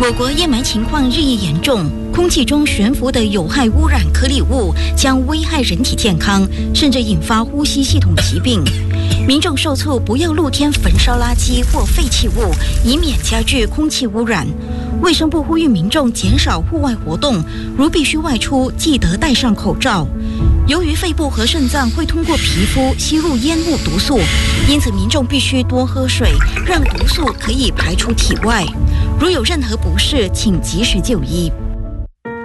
我国烟霾情况日益严重，空气中悬浮的有害污染颗粒物将危害人体健康，甚至引发呼吸系统疾病。民众受促不要露天焚烧垃圾或废弃物，以免加剧空气污染。卫生部呼吁民众减少户外活动，如必须外出，记得戴上口罩。由于肺部和肾脏会通过皮肤吸入烟雾毒素，因此民众必须多喝水，让毒素可以排出体外。如有任何不适，请及时就医。